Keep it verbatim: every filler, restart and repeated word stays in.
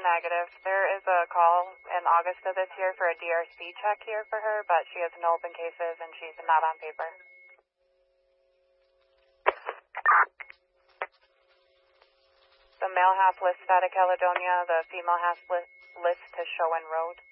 Negative. There is a call in August of this year for a D R C check here for her, but she has no open cases and she's not on paper. The male half lists out of Caledonia, the female half list, list to Showen Road.